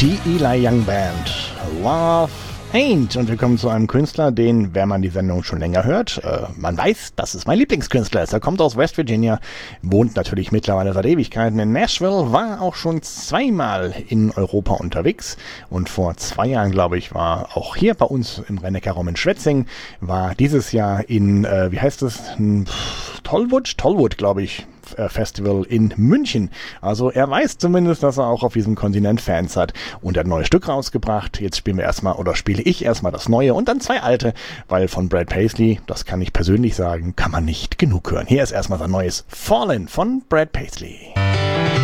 Die Eli Young Band, Love Ain't. Und wir kommen zu einem Künstler, den, wenn man die Sendung schon länger hört, man weiß, dass es mein Lieblingskünstler ist. Er kommt aus West Virginia, wohnt natürlich mittlerweile seit Ewigkeiten in Nashville, war auch schon zweimal in Europa unterwegs und vor 2 Jahren, glaube ich, war auch hier bei uns im Rhein-Neckar-Raum in Schwetzing, war dieses Jahr in, wie heißt es, Tollwood, glaube ich, Festival in München. Also er weiß zumindest, dass er auch auf diesem Kontinent Fans hat und er hat ein neues Stück rausgebracht. Jetzt spiele ich erstmal das Neue und dann 2 alte, weil von Brad Paisley, das kann ich persönlich sagen, kann man nicht genug hören. Hier ist erstmal sein neues Fallen von Brad Paisley.